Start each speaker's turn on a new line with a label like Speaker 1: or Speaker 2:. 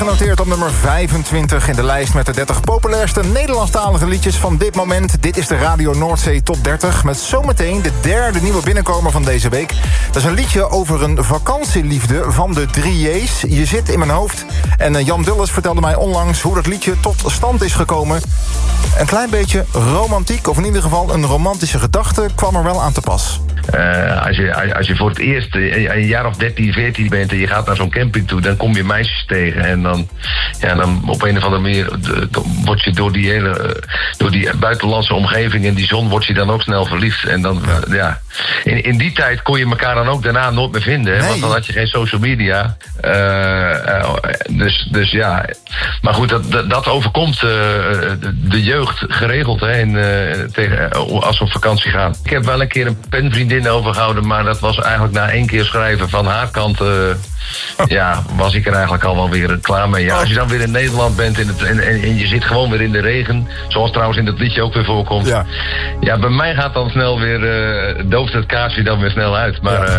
Speaker 1: Genoteerd op nummer 25 in de lijst met de 30 populairste Nederlandstalige liedjes van dit moment. Dit is de Radio Noordzee Top 30 met zometeen de derde nieuwe binnenkomer van deze week. Dat is een liedje over een vakantieliefde van de 3J's. Je zit in mijn hoofd. En Jan Dulles vertelde mij onlangs hoe dat liedje tot stand is gekomen. Een klein beetje romantiek, of in ieder geval een romantische gedachte, kwam er wel aan te pas.
Speaker 2: Als je voor het eerst een jaar of 13, 14 bent en je gaat naar zo'n camping toe, dan kom je meisjes tegen en dan op een of andere manier word je door die buitenlandse omgeving en die zon word je dan ook snel verliefd. En dan, in die tijd kon je elkaar dan ook daarna nooit meer vinden, hè? Want dan had je geen social media. Dus ja, maar goed, dat overkomt de jeugd geregeld, hè, als we op vakantie gaan. Ik heb wel een keer een penvriendin overgehouden, maar dat was eigenlijk na 1 keer schrijven van haar kant, was ik er eigenlijk al wel weer klaar mee. Ja, als je dan weer in Nederland bent en je zit gewoon weer in de regen, zoals trouwens in dat liedje ook weer voorkomt. Ja, bij mij gaat dan snel weer, dooft het kaarsje dan weer snel uit. Maar